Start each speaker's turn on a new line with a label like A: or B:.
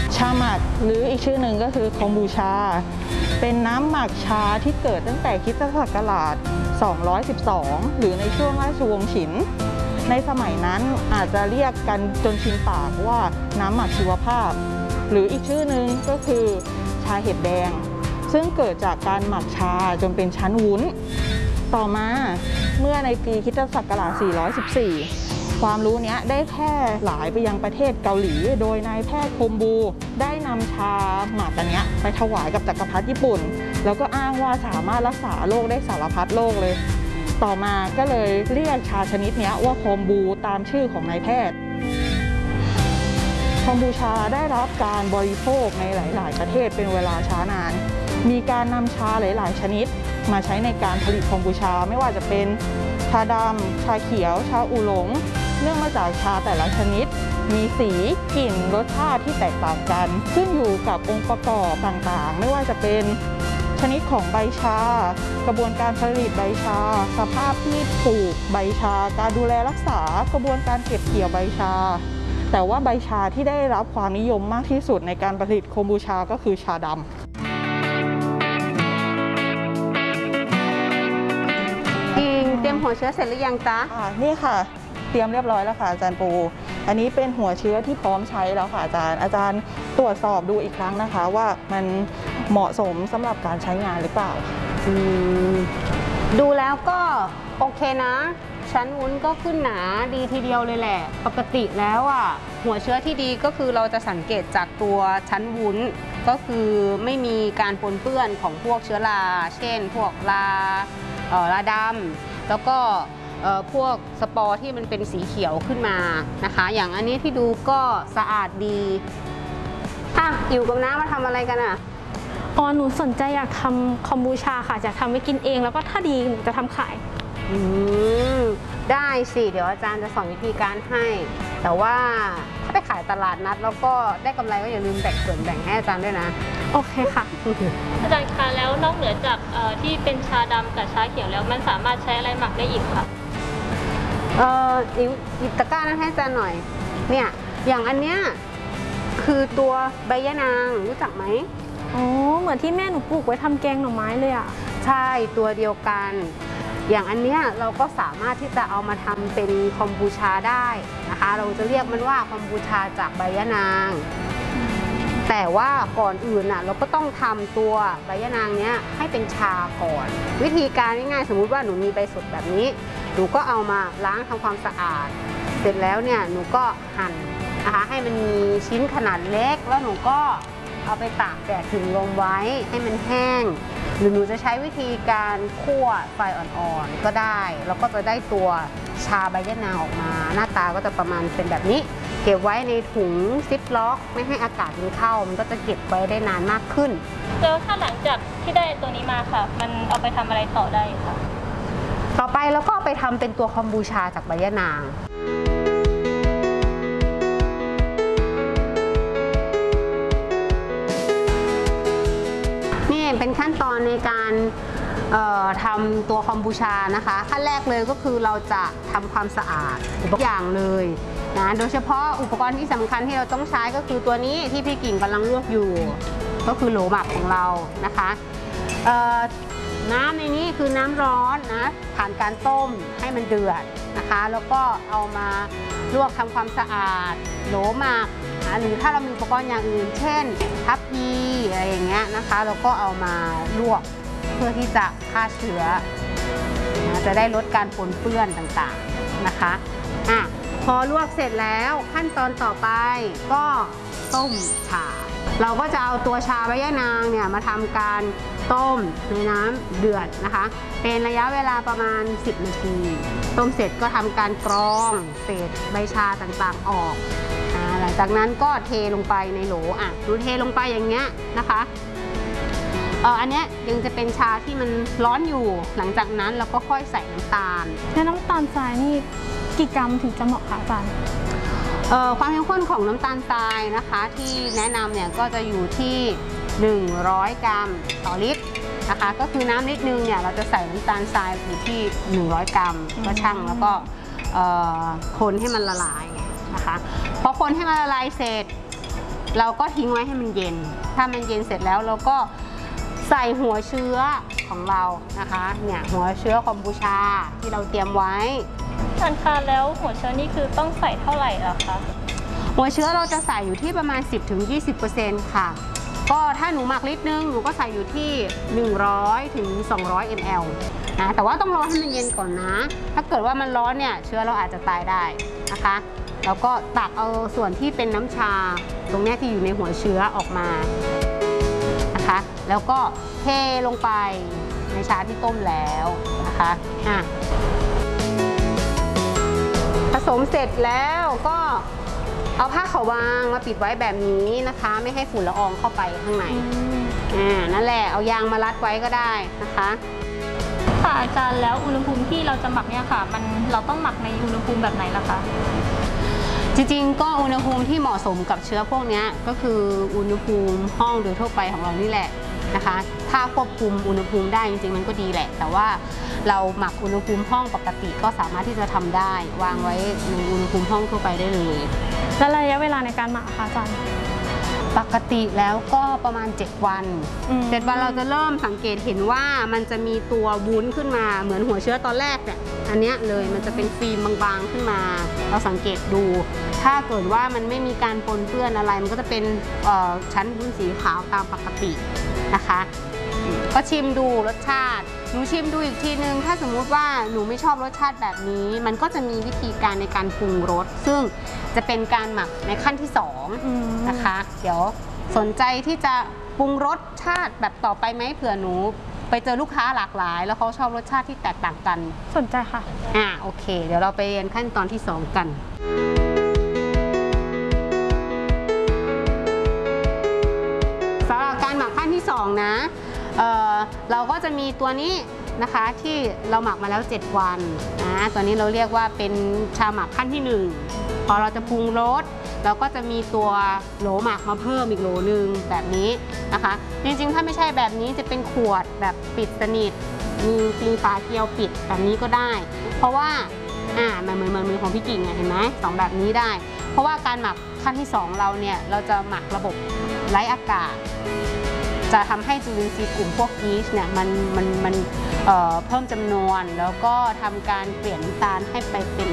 A: ชาหมักหรืออีกชื่อหนึ่งก็คือคอมบูชาเป็นน้ำหมักชาที่เกิดตั้งแต่คริสตศักราช 212 หรือในช่วงราชวงศ์ฉินในสมัยนั้นอาจจะเรียกกันจนชินปากว่าน้ำหมักชีวภาพหรืออีกชื่อหนึ่งก็คือชาเห็ดแดงซึ่งเกิดจากการหมักชาจนเป็นชั้นวุ้นต่อมาเมื่อในปีคริสตศักราช 414 ความรู้นี้ได้แพร่หลายไปยังประเทศเกาหลีโดยนายแพทย์คมบูได้นำชาหมักอันนี้ไปถวายกับจักรพรรดิญี่ปุ่นแล้วก็อ้างว่าสามารถรักษาโรคได้สารพัดโรคเลยต่อมาก็เลยเรียกชาชนิดนี้ว่าคอมบูตามชื่อของนายแพทย์คอมบูชาได้รับการบริโภคในหลายๆประเทศเป็นเวลาช้านานมีการนำชาหลายๆชนิดมาใช้ในการผลิตคอมบูชาไม่ว่าจะเป็นชาดำชาเขียวชาอูหลงเนื่องมาจากชาแต่ละชนิดมีสีกลิ่นรสชาติที่แตกต่างกันขึ้นอยู่กับองค์ประกอบต่างๆไม่ว่าจะเป็นชนิดของใบชากระบวนการผลิตใบชาสภาพที่ปลูกใบชาการดูแลรักษากระบวนการเก็บเกี่ยวใบชาแต่ว่าใบชาที่ได้รับความนิยมมากที่สุดในการผลิตคอมบูชาก็คือชาดำ
B: เตรียมหัวเชื้อเสร็จหรือยังจ๊ะ
A: นี่ค่ะเตรียมเรียบร้อยแล้วค่ะอาจารย์ปูอันนี้เป็นหัวเชื้อที่พร้อมใช้แล้วค่ะอาจารย์ตรวจสอบดูอีกครั้งนะคะว่ามันเหมาะสมสำหรับการใช้งานหรือเปล่า
B: ดูแล้วก็โอเคนะชั้นวุ้นก็ขึ้นหนาดีทีเดียวเลยแหละปกติแล้วหัวเชื้อที่ดีก็คือเราจะสังเกตจากตัวชั้นวุ้นก็คือไม่มีการปนเปื้อนของพวกเชื้อราเช่นพวกราดำแล้วก็พวกสปอร์ที่มันเป็นสีเขียวขึ้นมานะคะอย่างอันนี้ที่ดูก็สะอาดดีอยู่กับน้ามาทำอะไรกัน
C: หนูสนใจอยากทำคอมบูชาค่ะจะทำไว้กินเองแล้วก็ถ้าดีหนูจะทำขาย
B: ได้สิเดี๋ยวอาจารย์จะสอนวิธีการให้แต่ว่าถ้าไปขายตลาดนัดแล้วก็ได้กำไรก็อย่าลืมแบ่งส่วนแบ่งให้อาจารย์ด้วยนะ
C: โอเคค่ะ
D: อาจารย์คะแล้วนอกเหนือจากที่เป็นชาดำกับชาเขียวแล้วมันสามารถใช้อะไรหมักได้อีกคะ
B: หยิบตะกร้านั้นให้อาจารย์หน่อยเนี่ยอย่างอันเนี้ยคือตัวใบยะนางรู้จักไหม
C: เหมือนที่แม่หนูปลูกไว้ทำแกงหน่อไม้เลย
B: ใช่ตัวเดียวกันอย่างอันเนี้ยเราก็สามารถที่จะเอามาทำเป็นคอมบูชาได้นะคะเราจะเรียกมันว่าคอมบูชาจากใบยะนางแต่ว่าก่อนอื่นเราก็ต้องทำตัวใบยะนางเนี้ยให้เป็นชาก่อนวิธีการง่ายๆสมมุติว่าหนูมีใบสดแบบนี้หนูก็เอามาล้างทำความสะอาดเสร็จแล้วเนี่ยหนูก็หั่นนะคะให้มันมีชิ้นขนาดเล็กแล้วหนูก็เอาไปตากแดดถึงลมไว้ให้มันแห้งหรือหนูจะใช้วิธีการคั่วไฟอ่อนๆก็ได้แล้วก็จะได้ตัวชาใบยะนางออกมาหน้าตาก็จะประมาณเป็นแบบนี้เก็บไว้ในถุงซิปล็อกไม่ให้อากาศมันเข้ามันก็จะเก็บไว้ได้นานมากขึ้น
D: แล้วถ้าหลังจากที่ได้ตัวนี้มาค่ะมันเอาไปทำอะไรต่อได้คะ
B: ต่อไปเราก็เอาไปทำเป็นตัวคอมบูชาจากใบยะนางนี่เป็นขั้นตอนในการทำตัวคอมบูชานะคะขั้นแรกเลยก็คือเราจะทำความสะอาดทุกอย่างเลยนะโดยเฉพาะอุปกรณ์ที่สำคัญที่เราต้องใช้ก็คือตัวนี้ที่พี่กิ่งกำลังลวกอยู่ก็คือโหลหมักของเรานะคะน้ำในนี้คือน้ำร้อนนะผ่านการต้มให้มันเดือดนะคะแล้วก็เอามาลวกทำความสะอาดโหลหมักหรือถ้าเรามีอุปกรณ์อย่างอื่นเช่นทัพพีอะไรอย่างเงี้ยนะคะเราก็เอามาลวกเพื่อที่จะฆ่าเชื้อจะได้ลดการปนเปื้อนต่างๆนะคะพอลวกเสร็จแล้วขั้นตอนต่อไปก็ต้มชาเราก็จะเอาตัวชาใบยะนางเนี่ยมาทำการต้มในน้ำเดือดนะคะเป็นระยะเวลาประมาณ10 นาทีต้มเสร็จก็ทำการกรองเศษใบชาต่างๆออกหลังจากนั้นก็เทลงไปในโหลดูเทลงไปอย่างเงี้ยนะคะอันเนี้ยยังจะเป็นชาที่มันร้อนอยู่หลังจากนั้นเราก็ค่อยใส่น้ำตาล
C: แล้วน้ำตาลทรายนี่กี่กรัมถึงจะเหมาะคะอาจารย์
B: ความเข้มข้นของน้ำตาลทรายนะคะที่แนะนำเนี่ยก็จะอยู่ที่100 กรัมต่อลิตรนะคะก็คือน้ำลิตรนึงเนี่ยเราจะใส่น้ำตาลทรายอยู่ที่100 กรัมก็ชั่งแล้วก็คนให้มันละลายนะคะพอคนให้มันละลายเสร็จเราก็ทิ้งไว้ให้มันเย็นถ้ามันเย็นเสร็จแล้วเราก็ใส่หัวเชื้อของเรานะคะเนี่ยหัวเชื้อคอมบูชาที่เราเตรียมไว้
D: ท่านคะแล้วหัวเชื้อนี่คือต้องใส่เท่าไหร่ล่ะคะ
B: หัวเชื้อเราจะใส่อยู่ที่ประมาณ 10-20% ค่ะก็ถ้าหนูหมักลิตรนึงหนูก็ใส่อยู่ที่100-200 ml นะแต่ว่าต้องรอให้มันเย็นก่อนนะถ้าเกิดว่ามันร้อนเนี่ยเชื้อเราอาจจะตายได้นะคะแล้วก็ตักเอาส่วนที่เป็นน้ำชาตรงนี้ที่อยู่ในหัวเชื้อออกมานะคะแล้วก็เทลงไปในชาที่ต้มแล้วนะคะผสมเสร็จแล้วก็เอาผ้าขาวบางมาปิดไว้แบบนี้นะคะไม่ให้ฝุ่นละอองเข้าไปข้างในนั่นแหละเอายางมารัดไว้ก็ได้นะคะ
D: ค่ะอาจารย์แล้วอุณหภูมิที่เราจะหมักเนี่ยค่ะเราต้องหมักในอุณหภูมิแบบไหนล่ะคะ
B: จริงๆก็อุณหภูมิที่เหมาะสมกับเชื้อพวกนี้ก็คืออุณหภูมิห้องโดยทั่วไปของเรานี่แหละนะคะถ้าควบคุมอุณหภูมิได้จริงๆมันก็ดีแหละแต่ว่าเราหมักอุณหภูมิห้องปกติก็สามารถที่จะทำได้วางไว้ในอุณหภูมิห้องทั่วไปได้เลย
C: แล้วระยะเวลาในการหมักค่ะอาจารย์
B: ปกติแล้วก็ประมาณ7 วัน7 วันเราจะเริ่มสังเกตเห็นว่ามันจะมีตัววุ้นขึ้นมาเหมือนหัวเชื้อตอนแรกเนี่ยอันเนี้ยเลยมันจะเป็นฟิล์มบางๆขึ้นมาเราสังเกตดูถ้าเกิดว่ามันไม่มีการปนเปื้อนอะไรมันก็จะเป็นชั้นวุ้นสีขาวตามปกตินะคะก็ชิมดูรสชาติหนูชิมดูอีกทีนึงถ้าสมมุติว่าหนูไม่ชอบรสชาติแบบนี้มันก็จะมีวิธีการในการปรุงรสซึ่งจะเป็นการหมักในขั้นที่2นะคะเดี๋ยวสนใจที่จะปรุงรสชาติแบบต่อไปไหมเผื่อหนูไปเจอลูกค้าหลากหลายแล้วเขาชอบรสชาติที่แตกต่างกัน
C: สนใจค่ะ
B: โอเคเดี๋ยวเราไปเรียนขั้นตอนที่2กันสำหรับการหมักขั้นที่2นะเราก็จะมีตัวนี้นะคะที่เราหมักมาแล้ว7 วันนะตัวนี้เราเรียกว่าเป็นชาหมักขั้นที่1พอเราจะปรุงรสเราก็จะมีตัวโหลหมักมาเพิ่มอีกโหลนึงแบบนี้นะคะจริงๆถ้าไม่ใช่แบบนี้จะเป็นขวดแบบปิดสนิทมีฝาเกลียวปิดแบบนี้ก็ได้เพราะว่ามันเหมือนของพี่กิ่งเห็นไหม2แบบนี้ได้เพราะว่าการหมักขั้นที่2เราเนี่ยเราจะหมักระบบไร้อากาศจะทำให้จุลินทรีย์กลุ่มพวกยีสต์เนี่ยมันเพิ่มจำนวนแล้วก็ทำการเปลี่ยนน้ำตาลให้ไปเป็น